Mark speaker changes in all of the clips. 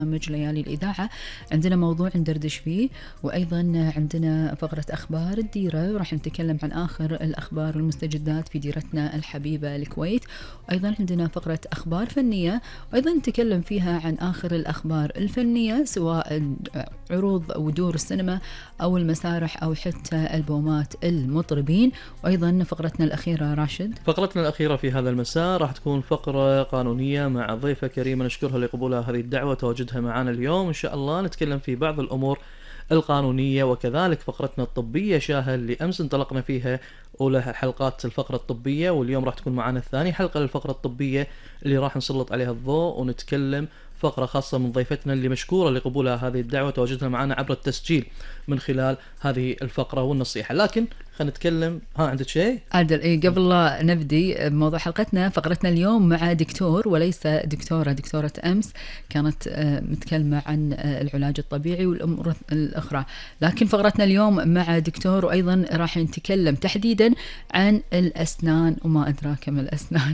Speaker 1: برنامج ليالي الإذاعة. عندنا موضوع ندردش فيه، وأيضا عندنا فقرة أخبار الديرة، وراح نتكلم عن آخر الأخبار والمستجدات في ديرتنا الحبيبة الكويت. وأيضا عندنا فقرة أخبار فنية، وأيضا نتكلم فيها عن آخر الأخبار الفنية، سواء عروض ودور السينما أو المسارح أو حتى ألبومات المطربين. وأيضا فقرتنا الأخيرة راشد،
Speaker 2: فقرتنا الأخيرة في هذا المساء راح تكون فقرة قانونية مع ضيفة كريمة نشكرها لقبولها هذه الدعوة وتواجدها معنا اليوم. إن شاء الله نتكلم في بعض الأمور القانونية، وكذلك فقرتنا الطبية شاهد اللي أمس انطلقنا فيها أولى حلقات الفقرة الطبية، واليوم راح تكون معنا الثاني حلقة للفقرة الطبية اللي راح نسلط عليها الضوء ونتكلم فقرة خاصة من ضيفتنا اللي مشكورة لقبولها هذه الدعوة وتواجدها معنا عبر التسجيل من خلال هذه الفقرة والنصيحة. لكن خلينا نتكلم، عندك شيء؟
Speaker 1: عادل، قبل لا نبدي بموضوع حلقتنا، فقرتنا اليوم مع دكتور وليس دكتورة أمس كانت متكلمة عن العلاج الطبيعي والأمور الأخرى، لكن فقرتنا اليوم مع دكتور، وأيضا راح نتكلم تحديدا عن الأسنان وما أدراك ما الأسنان.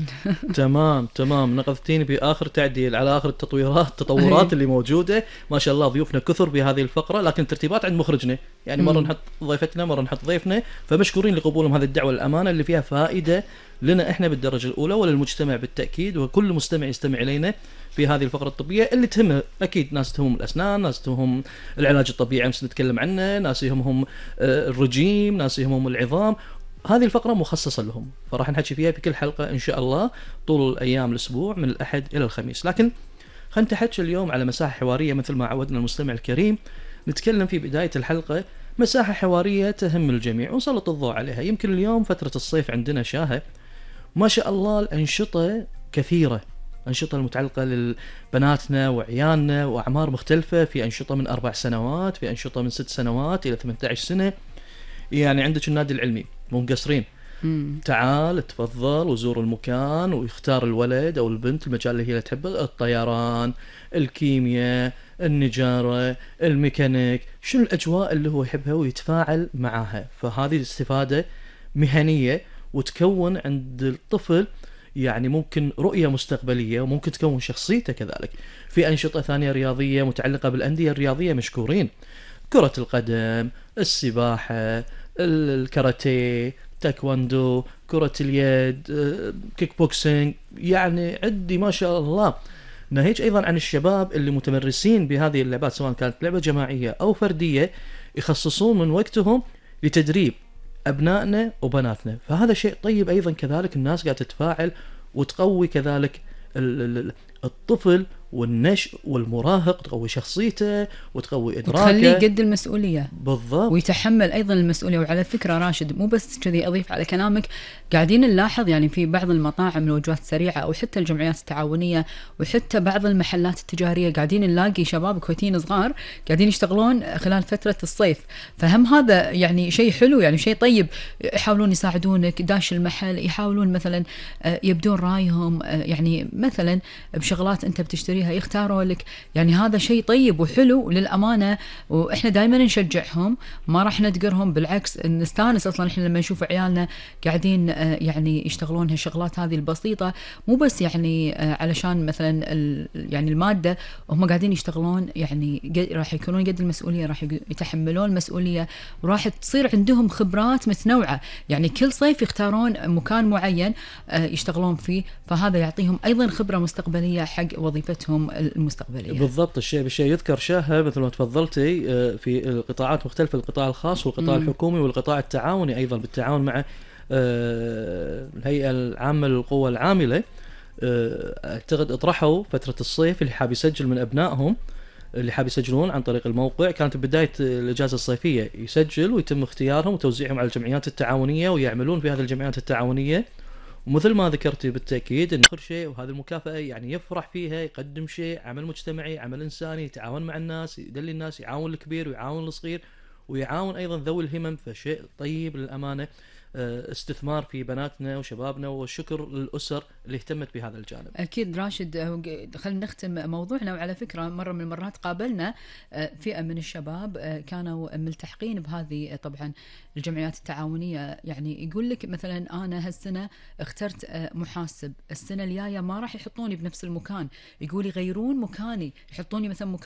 Speaker 2: تمام نقذتيني بآخر تعديل على آخر التطورات اللي موجودة. ما شاء الله ضيوفنا كثر بهذه الفقرة، لكن الترتيبات عند مخرجنا، يعني مرة نحط ضيفتنا مرة نحط ضيفنا، فمشكورين لقبولهم هذه الدعوة للأمانة اللي فيها فائدة لنا احنا بالدرجة الأولى وللمجتمع بالتأكيد، وكل مستمع يستمع إلينا في هذه الفقرة الطبية اللي تهمه أكيد. ناس تهمهم الأسنان، ناس تهمهم العلاج الطبيعي أمس نتكلم عنه، ناس يهمهم الرجيم، ناس يهمهم العظام. هذه الفقرة مخصصة لهم، فراح نحكي فيها بكل حلقة إن شاء الله طول أيام الأسبوع من الأحد إلى الخميس. لكن خلينا نتحكي اليوم على مساحة حوارية مثل ما عودنا المستمع الكريم، نتكلم في بداية الحلقة مساحة حوارية تهم الجميع ونسلط الضوء عليها. يمكن اليوم فترة الصيف عندنا شاهد ما شاء الله الأنشطة كثيرة، أنشطة المتعلقة لبناتنا وعيالنا وأعمار مختلفة، في أنشطة من 4 سنوات، في أنشطة من 6 سنوات إلى 18 سنة. يعني عندك النادي العلمي مو مقصرين، تعال تفضل وزور المكان ويختار الولد أو البنت المجال اللي هي تحبه، الطيران، الكيمياء، النجارة، الميكانيك، شنو الأجواء اللي هو يحبها ويتفاعل معاها. فهذه استفادة مهنية وتكون عند الطفل يعني ممكن رؤية مستقبلية، وممكن تكون شخصيته كذلك. في أنشطة ثانية رياضية متعلقة بالأندية الرياضية مشكورين، كرة القدم، السباحة، الكاراتيه، تايكواندو، كرة اليد، كيك بوكسينج، يعني عندي ما شاء الله. ناهيك أيضا عن الشباب اللي متمرسين بهذه اللعبات سواء كانت لعبة جماعية أو فردية، يخصصون من وقتهم لتدريب أبنائنا وبناتنا. فهذا شيء طيب أيضا كذلك، الناس قاعدة تتفاعل وتقوي كذلك الطفل والنشء والمراهق، تقوي شخصيته وتقوي إدراكه
Speaker 1: وتخليه قد المسؤولية
Speaker 2: بالضبط،
Speaker 1: ويتحمل أيضا المسؤولية. وعلى فكرة راشد، مو بس كذي، أضيف على كلامك، قاعدين نلاحظ يعني في بعض المطاعم الوجبات السريعة أو حتى الجمعيات التعاونية وحتى بعض المحلات التجارية، قاعدين نلاقي شباب كويتيين صغار قاعدين يشتغلون خلال فترة الصيف. فهم هذا يعني شيء حلو، يعني شيء طيب، يحاولون يساعدونك داش المحل، يحاولون مثلا يبدون رايهم، يعني مثلا بشغلات أنت بتشتريها يختاروا لك. يعني هذا شيء طيب وحلو للأمانة، وإحنا دائما نشجعهم، ما راح ندقرهم، بالعكس نستانس أصلا إحنا لما نشوف عيالنا قاعدين يعني يشتغلون هالشغلات هذه البسيطة، مو بس يعني علشان مثلا يعني المادة، هم قاعدين يشتغلون يعني راح يكونون قد المسؤولية، راح يتحملون المسؤولية، وراح تصير عندهم خبرات متنوعة. يعني كل صيف يختارون مكان معين يشتغلون فيه، فهذا يعطيهم أيضا خبرة مستقبلية حق وظيفتهم المستقبلية.
Speaker 2: بالضبط، الشيء بالشيء يذكر شاهة مثل ما تفضلتي في القطاعات مختلفة، القطاع الخاص والقطاع الحكومي والقطاع التعاوني أيضا بالتعاون مع الهيئة العامة للقوى العاملة. اعتقد اطرحوا فترة الصيف اللي حاب يسجل من أبنائهم، اللي حاب يسجلون عن طريق الموقع، كانت بداية الإجازة الصيفية يسجل ويتم اختيارهم وتوزيعهم على الجمعيات التعاونية ويعملون في هذه الجمعيات التعاونية. ومثل ما ذكرتي بالتأكيد إن آخر شيء وهذه المكافأة يعني يفرح فيها، يقدم شيء، عمل مجتمعي، عمل إنساني، يتعاون مع الناس، يدلي الناس، يعاون الكبير ويعاون الصغير ويعاون أيضا ذوي الهمم، فشيء طيب للأمانة. استثمار في بناتنا وشبابنا، والشكر للأسر اللي اهتمت بهذا الجانب.
Speaker 1: أكيد راشد، خلينا نختم موضوعنا. وعلى فكرة مرة من المرات قابلنا فئة من الشباب كانوا ملتحقين بهذه طبعا الجمعيات التعاونية، يعني يقول لك مثلا أنا هالسنة اخترت محاسب، السنة الجاية ما راح يحطوني بنفس المكان، يقول يغيرون مكاني، يحطوني مثلا مكان